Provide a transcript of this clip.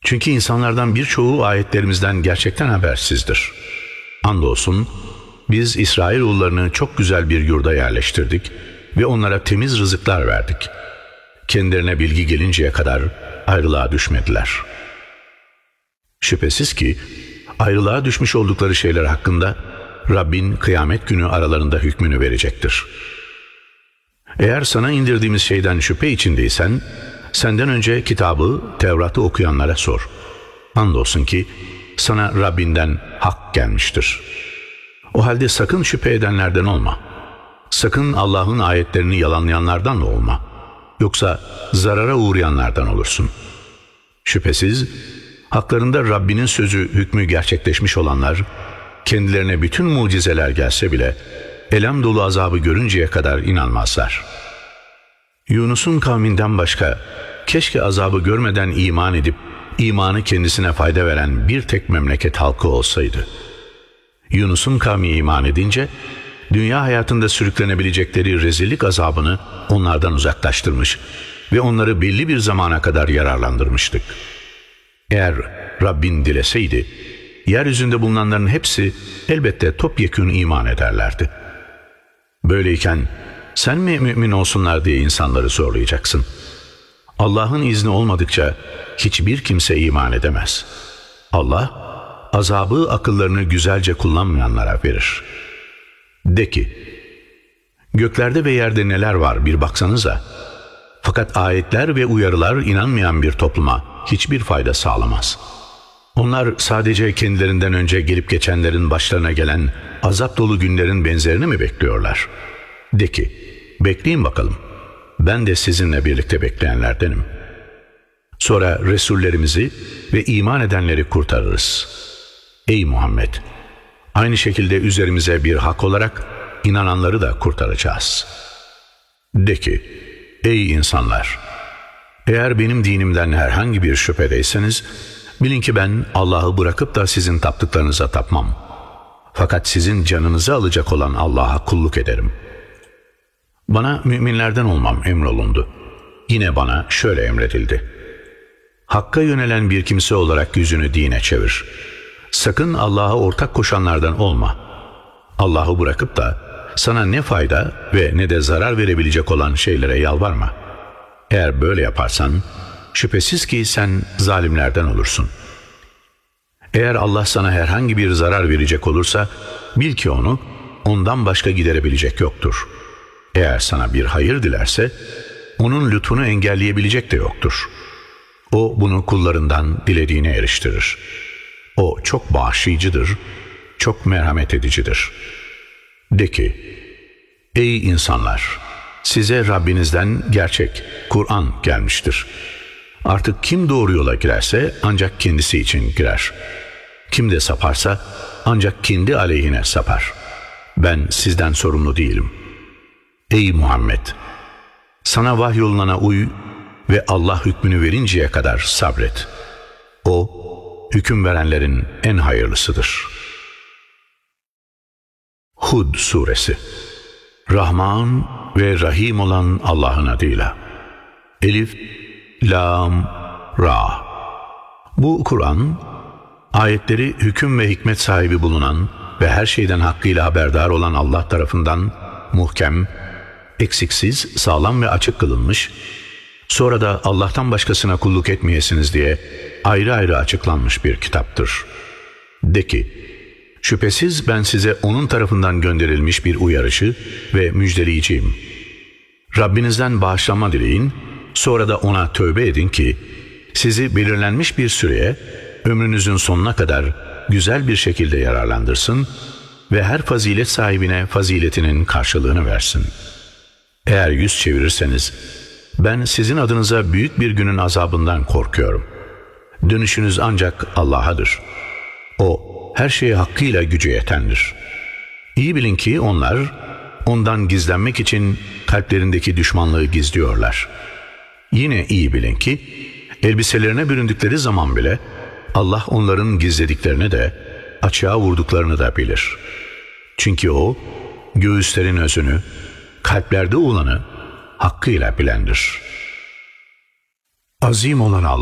Çünkü insanlardan birçoğu ayetlerimizden gerçekten habersizdir. Andolsun biz İsrailoğullarını çok güzel bir yurda yerleştirdik ve onlara temiz rızıklar verdik. Kendilerine bilgi gelinceye kadar ayrılığa düşmediler. Şüphesiz ki ayrılığa düşmüş oldukları şeyler hakkında Rabbin kıyamet günü aralarında hükmünü verecektir. Eğer sana indirdiğimiz şeyden şüphe içindeysen, senden önce kitabı, Tevrat'ı okuyanlara sor. Andolsun ki sana Rabbinden hak gelmiştir. O halde sakın şüphe edenlerden olma. Sakın Allah'ın ayetlerini yalanlayanlardan da olma. Yoksa zarara uğrayanlardan olursun. Şüphesiz haklarında Rabbinin sözü, hükmü gerçekleşmiş olanlar, kendilerine bütün mucizeler gelse bile elem dolu azabı görünceye kadar inanmazlar. Yunus'un kavminden başka keşke azabı görmeden iman edip imanı kendisine fayda veren bir tek memleket halkı olsaydı. Yunus'un kavmi iman edince dünya hayatında sürüklenebilecekleri rezillik azabını onlardan uzaklaştırmış ve onları belli bir zamana kadar yararlandırmıştık. Eğer Rabbin dileseydi, yeryüzünde bulunanların hepsi elbette topyekün iman ederlerdi. Böyleyken sen mi mümin olsunlar diye insanları zorlayacaksın? Allah'ın izni olmadıkça hiçbir kimse iman edemez. Allah, azabı akıllarını güzelce kullanmayanlara verir. De ki, göklerde ve yerde neler var bir baksanıza. Fakat ayetler ve uyarılar inanmayan bir topluma hiçbir fayda sağlamaz. Onlar sadece kendilerinden önce gelip geçenlerin başlarına gelen azap dolu günlerin benzerini mi bekliyorlar? De ki, bekleyin bakalım. Ben de sizinle birlikte bekleyenlerdenim. Sonra Resullerimizi ve iman edenleri kurtarırız. Ey Muhammed! Aynı şekilde üzerimize bir hak olarak inananları da kurtaracağız. De ki, ey insanlar! Eğer benim dinimden herhangi bir şüphedeyseniz, bilin ki ben Allah'ı bırakıp da sizin taptıklarınıza tapmam. Fakat sizin canınızı alacak olan Allah'a kulluk ederim. Bana müminlerden olmam emrolundu. Yine bana şöyle emredildi. Hakka yönelen bir kimse olarak yüzünü dine çevir. Sakın Allah'a ortak koşanlardan olma. Allah'ı bırakıp da sana ne fayda ve ne de zarar verebilecek olan şeylere yalvarma. Eğer böyle yaparsan, şüphesiz ki sen zalimlerden olursun. Eğer Allah sana herhangi bir zarar verecek olursa, bil ki onu ondan başka giderebilecek yoktur. Eğer sana bir hayır dilerse, onun lütfunu engelleyebilecek de yoktur. O bunu kullarından dilediğine eriştirir. O çok bağışlayıcıdır, çok merhamet edicidir. De ki, ey insanlar! Size Rabbinizden gerçek, Kur'an gelmiştir. Artık kim doğru yola girerse ancak kendisi için girer. Kim de saparsa ancak kendi aleyhine sapar. Ben sizden sorumlu değilim. Ey Muhammed! Sana vahyolunana uy ve Allah hükmünü verinceye kadar sabret. O, hüküm verenlerin en hayırlısıdır. Hud Suresi. Rahman ve Rahim olan Allah'ın adıyla. Elif, Lam, Ra. Bu Kur'an, ayetleri hüküm ve hikmet sahibi bulunan ve her şeyden hakkıyla haberdar olan Allah tarafından muhkem, eksiksiz, sağlam ve açık kılınmış, sonra da Allah'tan başkasına kulluk etmeyesiniz diye ayrı ayrı açıklanmış bir kitaptır. De ki, şüphesiz ben size onun tarafından gönderilmiş bir uyarıcı ve müjdeleyiciyim. Rabbinizden bağışlanma dileyin, sonra da ona tövbe edin ki, sizi belirlenmiş bir süreye, ömrünüzün sonuna kadar güzel bir şekilde yararlandırsın ve her fazilet sahibine faziletinin karşılığını versin. Eğer yüz çevirirseniz, ben sizin adınıza büyük bir günün azabından korkuyorum. Dönüşünüz ancak Allah'adır. O, her şeye hakkıyla gücü yetendir. İyi bilin ki onlar, ondan gizlenmek için kalplerindeki düşmanlığı gizliyorlar. Yine iyi bilin ki, elbiselerine büründükleri zaman bile, Allah onların gizlediklerini de, açığa vurduklarını da bilir. Çünkü O, göğüslerin özünü, kalplerde olanı hakkıyla bilendir. Azim olan Allah,